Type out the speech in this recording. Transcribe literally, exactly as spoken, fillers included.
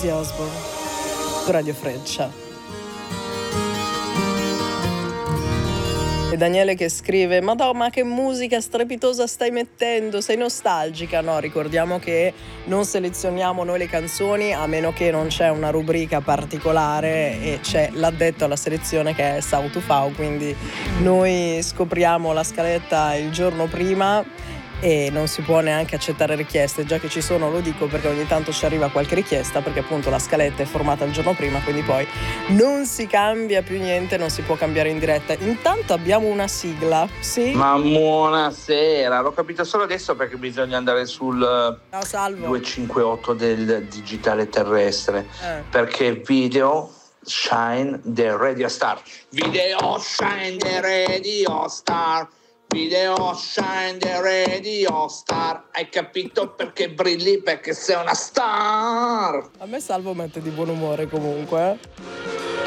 Ozzy Osbourne, Radio Freccia. E Daniele che scrive: Madonna, ma che musica strepitosa stai mettendo, sei nostalgica? No, ricordiamo che non selezioniamo noi le canzoni a meno che non c'è una rubrica particolare e c'è l'addetto alla selezione che è Sautufau, quindi noi scopriamo la scaletta il giorno prima e non si può neanche accettare richieste. Già che ci sono, lo dico perché ogni tanto ci arriva qualche richiesta, perché appunto la scaletta è formata il giorno prima, quindi poi non si cambia più niente, non si può cambiare in diretta. Intanto abbiamo una sigla, sì? Ma buonasera, l'ho capito solo adesso perché bisogna andare sul Ciao, Salvo. duecentocinquantotto del digitale terrestre, Eh. perché video Shine the Radio Star. Video Shine the Radio Star. Video Shine the Radio Star. Hai capito perché brilli? Perché sei una star. A me Salvo mette di buon umore comunque.